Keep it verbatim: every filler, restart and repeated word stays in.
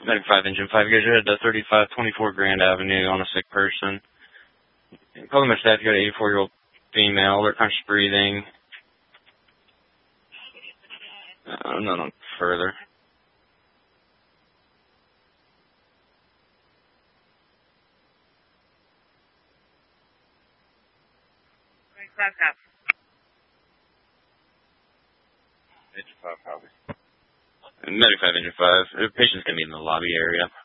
ninety-five engine five, you guys are at the thirty-five twenty-four Grand Avenue on a sick person. Calling my staff, you got an eighty-four-year-old female, they're conscious breathing. Uh, no, no, further. Engine five, copy. ninety-five engine five, the patient's going to be in the lobby area.